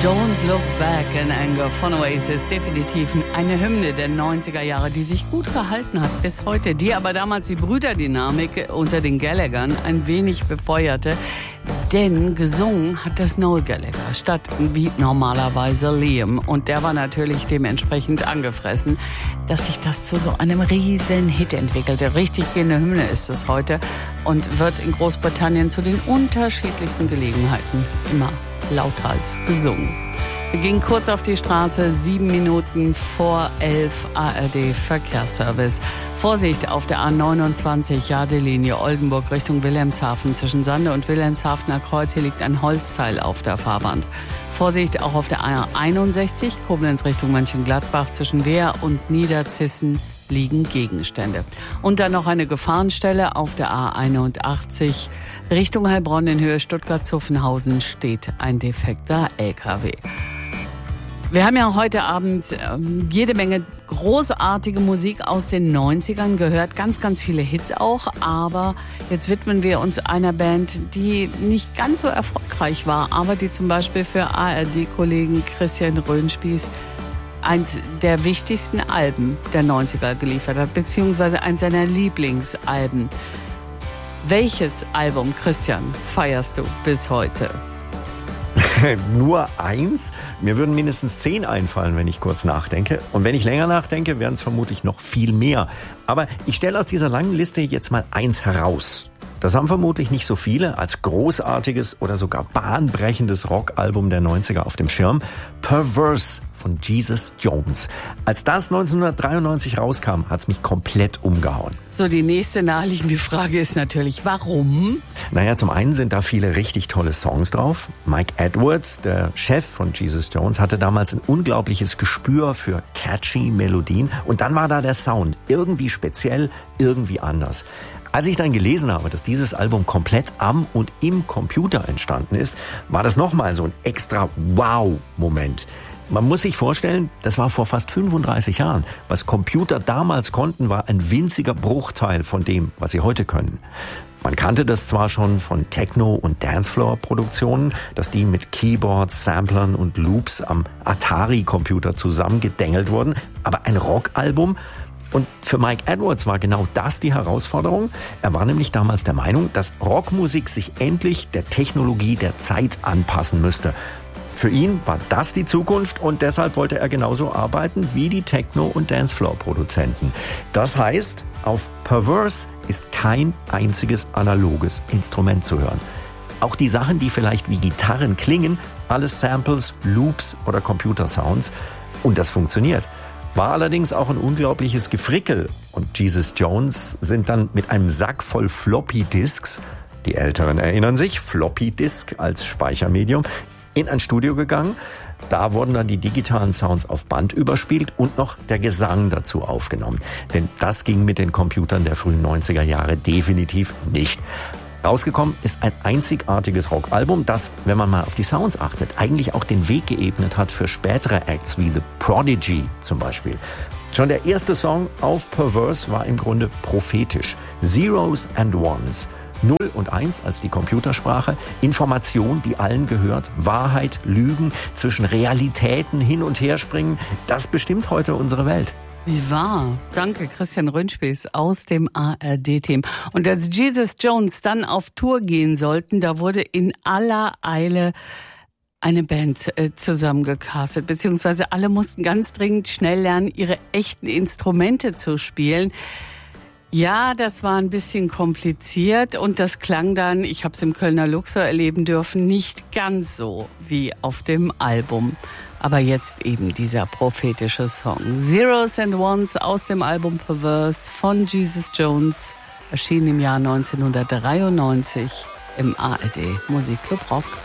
Don't Look Back in Anger von Oasis. Definitiv eine Hymne der 90er Jahre, die sich gut gehalten hat bis heute, die aber damals die Brüderdynamik unter den Gallaghern ein wenig befeuerte. Denn gesungen hat das Noel Gallagher statt wie normalerweise Liam. Und der war natürlich dementsprechend angefressen, dass sich das zu so einem riesen Hit entwickelte. Richtig gehende Hymne ist es heute und wird in Großbritannien zu den unterschiedlichsten Gelegenheiten immer lauthals gesungen. Wir gingen kurz auf die Straße, 7 Minuten vor 11 ARD Verkehrsservice. Vorsicht auf der A29, Jadelinie Oldenburg Richtung Wilhelmshaven. Zwischen Sande und Wilhelmshavener Kreuz, hier liegt ein Holzteil auf der Fahrbahn. Vorsicht auch auf der A61, Koblenz Richtung Mönchengladbach. Zwischen Wehr und Niederzissen liegen Gegenstände. Und dann noch eine Gefahrenstelle auf der A81 Richtung Heilbronn in Höhe Stuttgart-Zuffenhausen steht ein defekter LKW. Wir haben ja heute Abend jede Menge großartige Musik aus den 90ern gehört, ganz, ganz viele Hits auch, aber jetzt widmen wir uns einer Band, die nicht ganz so erfolgreich war, aber die zum Beispiel für ARD-Kollegen Christian Röhnspieß eins der wichtigsten Alben der 90er geliefert hat, beziehungsweise eins seiner Lieblingsalben. Welches Album, Christian, feierst du bis heute? Nur eins? Mir würden mindestens 10 einfallen, wenn ich kurz nachdenke. Und wenn ich länger nachdenke, wären es vermutlich noch viel mehr. Aber ich stelle aus dieser langen Liste jetzt mal eins heraus. Das haben vermutlich nicht so viele als großartiges oder sogar bahnbrechendes Rockalbum der 90er auf dem Schirm. Perverse von Jesus Jones. Als das 1993 rauskam, hat's mich komplett umgehauen. So, die nächste naheliegende Frage ist natürlich, warum? Naja, zum einen sind da viele richtig tolle Songs drauf. Mike Edwards, der Chef von Jesus Jones, hatte damals ein unglaubliches Gespür für catchy Melodien. Und dann war da der Sound. Irgendwie speziell, irgendwie anders. Als ich dann gelesen habe, dass dieses Album komplett am und im Computer entstanden ist, war das nochmal so ein extra Wow-Moment. Man muss sich vorstellen, das war vor fast 35 Jahren. Was Computer damals konnten, war ein winziger Bruchteil von dem, was sie heute können. Man kannte das zwar schon von Techno- und Dancefloor-Produktionen, dass die mit Keyboards, Samplern und Loops am Atari-Computer zusammengedengelt wurden, aber ein Rockalbum? Und für Mike Edwards war genau das die Herausforderung. Er war nämlich damals der Meinung, dass Rockmusik sich endlich der Technologie der Zeit anpassen müsste. Für ihn war das die Zukunft und deshalb wollte er genauso arbeiten wie die Techno- und Dancefloor-Produzenten. Das heißt, auf Perverse ist kein einziges analoges Instrument zu hören. Auch die Sachen, die vielleicht wie Gitarren klingen, alles Samples, Loops oder Computersounds. Und das funktioniert. War allerdings auch ein unglaubliches Gefrickel. Und Jesus Jones sind dann mit einem Sack voll Floppy-Disks, die Älteren erinnern sich, Floppy-Disk als Speichermedium, in ein Studio gegangen. Da wurden dann die digitalen Sounds auf Band überspielt und noch der Gesang dazu aufgenommen. Denn das ging mit den Computern der frühen 90er Jahre definitiv nicht. Rausgekommen ist ein einzigartiges Rockalbum, das, wenn man mal auf die Sounds achtet, eigentlich auch den Weg geebnet hat für spätere Acts wie The Prodigy zum Beispiel. Schon der erste Song auf Perverse war im Grunde prophetisch. Zeros and Ones. 0 und 1 als die Computersprache, Information, die allen gehört, Wahrheit, Lügen, zwischen Realitäten hin und her springen, das bestimmt heute unsere Welt. Wie wahr. Danke, Christian Röhnspieß aus dem ARD-Team. Und als Jesus Jones dann auf Tour gehen sollten, da wurde in aller Eile eine Band zusammengecastet, beziehungsweise alle mussten ganz dringend schnell lernen, ihre echten Instrumente zu spielen. Ja, das war ein bisschen kompliziert und das klang dann, ich habe es im Kölner Luxor erleben dürfen, nicht ganz so wie auf dem Album. Aber jetzt eben dieser prophetische Song. Zeros and Ones aus dem Album Perverse von Jesus Jones, erschien im Jahr 1993 im ARD Musikclub Rock.